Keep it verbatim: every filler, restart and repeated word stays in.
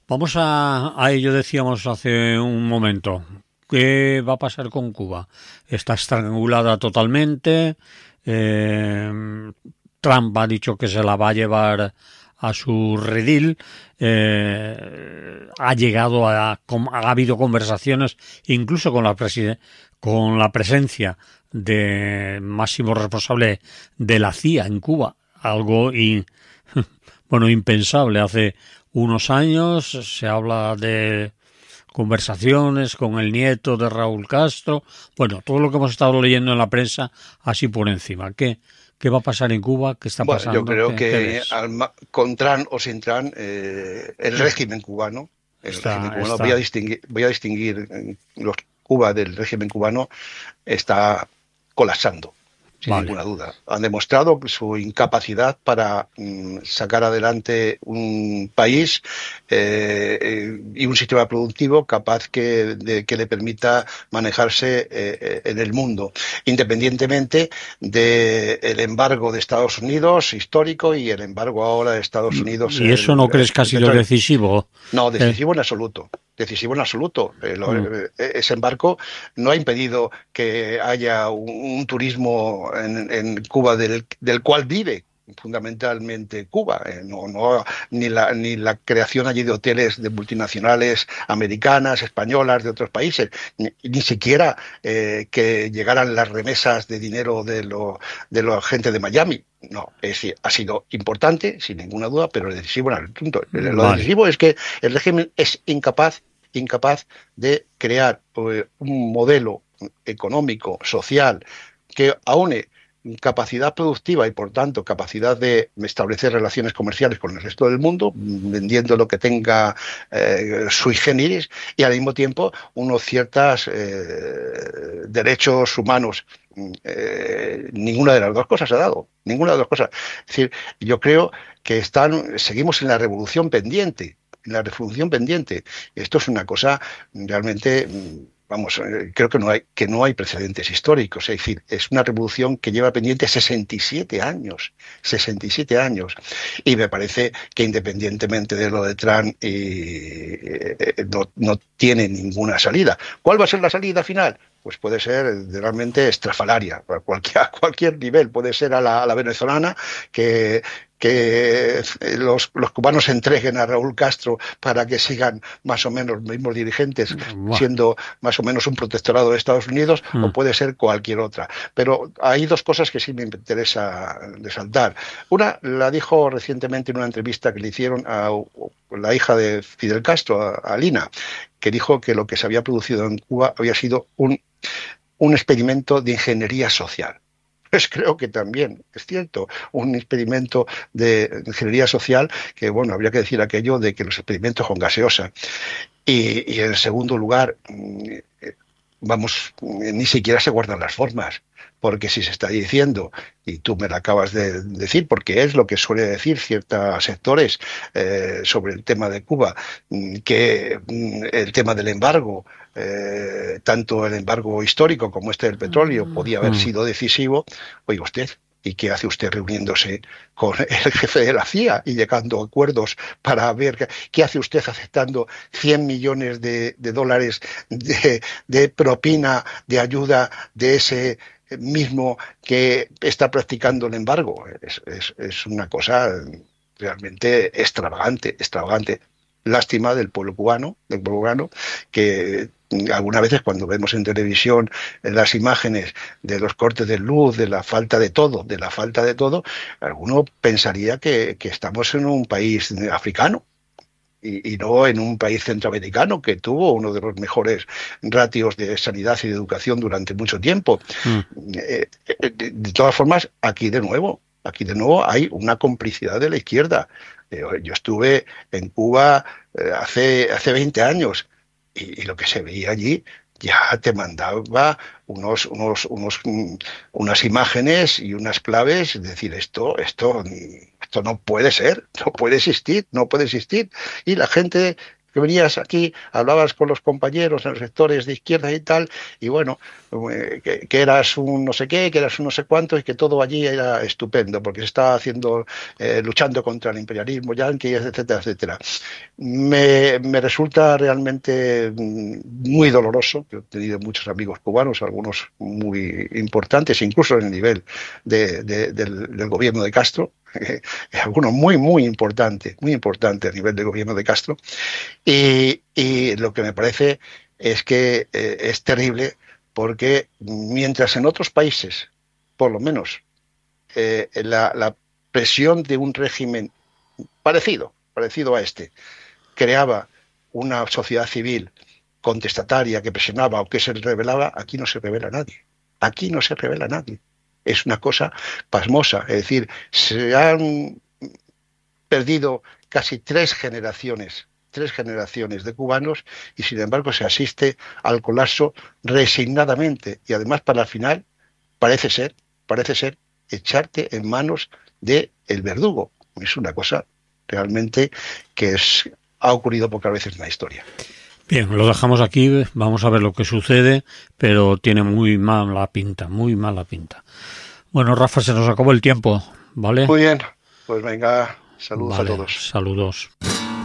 Vamos a, a ello, decíamos hace un momento. ¿Qué va a pasar con Cuba? Está estrangulada totalmente. Eh, Trump ha dicho que se la va a llevar a su redil. Eh, ha llegado a, ha habido conversaciones, incluso con la preside, con la presencia de máximo responsable de la C I A en Cuba, algo in, bueno impensable hace unos años. Se habla de conversaciones con el nieto de Raúl Castro, bueno, todo lo que hemos estado leyendo en la prensa así por encima. ¿Qué, qué va a pasar en Cuba? ¿Qué está Bueno, yo pasando? creo ¿Qué, qué que ves? al ma- con Trump o sin Trump, eh, el régimen cubano, el régimen Está, cubano, voy a está, distinguir, voy a distinguir eh, los Cuba del régimen cubano, está colapsando, sin vale. ninguna duda. Han demostrado su incapacidad para mm, sacar adelante un país eh, eh, y un sistema productivo capaz que, de, que le permita manejarse eh, en el mundo, independientemente del embargo de Estados Unidos histórico y el embargo ahora de Estados Unidos ¿Y eso el, no crees que ha el sido petróleo. decisivo? No, Eh, decisivo en absoluto. Decisivo en absoluto. Eh, lo- mm, eh, ese embarco no ha impedido que haya un, un turismo en, en Cuba del, del cual vive fundamentalmente Cuba. Eh, no, no, ni la, ni la creación allí de hoteles de multinacionales americanas, españolas, de otros países, ni, ni siquiera eh, que llegaran las remesas de dinero de, lo, de la gente de Miami. No, es decir, ha sido importante, sin ninguna duda, pero decisivo en el punto. Lo vale. decisivo es que el régimen es incapaz, incapaz de crear eh, un modelo económico, social, que aúne capacidad productiva y, por tanto, capacidad de establecer relaciones comerciales con el resto del mundo, vendiendo lo que tenga eh, sui generis, y al mismo tiempo unos ciertos eh, derechos humanos. Eh, ninguna de las dos cosas se ha dado, ninguna de las dos cosas. Es decir, yo creo que están, seguimos en la revolución pendiente, en la revolución pendiente. Esto es una cosa realmente, vamos, eh, creo que no hay, que no hay precedentes históricos. Es decir, es una revolución que lleva pendiente sesenta y siete años, sesenta y siete años. Y me parece que independientemente de lo de Trump, eh, eh, no, no tiene ninguna salida. ¿Cuál va a ser la salida final? Pues puede ser realmente estrafalaria, a cualquier, a cualquier nivel. Puede ser a la, a la venezolana, que, que los, los cubanos entreguen a Raúl Castro para que sigan más o menos los mismos dirigentes, Buah, siendo más o menos un protectorado de Estados Unidos, o mm, puede ser cualquier otra. Pero hay dos cosas que sí me interesa resaltar. Una la dijo recientemente en una entrevista que le hicieron a la hija de Fidel Castro, a, a Lina, que dijo que lo que se había producido en Cuba había sido un, un experimento de ingeniería social. Pues creo que también es cierto, un experimento de ingeniería social que, bueno, habría que decir aquello de que los experimentos con gaseosa. Y, y en segundo lugar, vamos, ni siquiera se guardan las formas, porque si se está diciendo, y tú me lo acabas de decir, porque es lo que suele decir ciertos sectores eh, sobre el tema de Cuba, que el tema del embargo, eh, tanto el embargo histórico como este del petróleo, podía haber mm. sido decisivo. Oiga usted, ¿y qué hace usted reuniéndose con el jefe de la C I A y llegando a acuerdos para ver qué, qué hace usted aceptando cien millones de, de dólares de, de propina, de ayuda de ese mismo que está practicando el embargo? Es, es, es una cosa realmente extravagante, extravagante. Lástima del pueblo cubano, del pueblo cubano, que algunas veces cuando vemos en televisión las imágenes de los cortes de luz, de la falta de todo, de la falta de todo, alguno pensaría que, que estamos en un país africano. Y, y no en un país centroamericano que tuvo uno de los mejores ratios de sanidad y de educación durante mucho tiempo. Mm. Eh, eh, de, de todas formas, aquí de nuevo, aquí de nuevo hay una complicidad de la izquierda. Eh, yo estuve en Cuba eh, hace, hace veinte años, y, y lo que se veía allí ya te mandaba unos, unos, unos, mm, unas imágenes y unas claves, es decir, esto, esto, esto no puede ser, no puede existir, no puede existir. Y la gente que venías aquí, hablabas con los compañeros en los sectores de izquierda y tal, y bueno, eh, que, que eras un no sé qué, que eras un no sé cuánto, y que todo allí era estupendo, porque se estaba haciendo, eh, luchando contra el imperialismo yanqui, etcétera, etcétera. Me, me resulta realmente muy doloroso. Yo he tenido muchos amigos cubanos, algunos muy importantes, incluso en el nivel de, de, del, del gobierno de Castro, eh, algunos muy, muy importantes, muy importantes a nivel del gobierno de Castro. Y, y lo que me parece es que eh, es terrible, porque mientras en otros países, por lo menos, eh, la, la presión de un régimen parecido, parecido a este, creaba una sociedad civil contestataria que presionaba o que se rebelaba, aquí no se rebela nadie. Aquí no se rebela nadie. Es una cosa pasmosa. Es decir, se han perdido casi tres generaciones, tres generaciones de cubanos, y sin embargo se asiste al colapso resignadamente. Y además, para el final, parece ser, parece ser echarte en manos del verdugo. Es una cosa realmente que es, ha ocurrido pocas veces en la historia. Bien, lo dejamos aquí, vamos a ver lo que sucede, pero tiene muy mala pinta, muy mala pinta. Bueno, Rafa, se nos acabó el tiempo, ¿vale? Muy bien, pues venga, saludos vale, a todos. Saludos.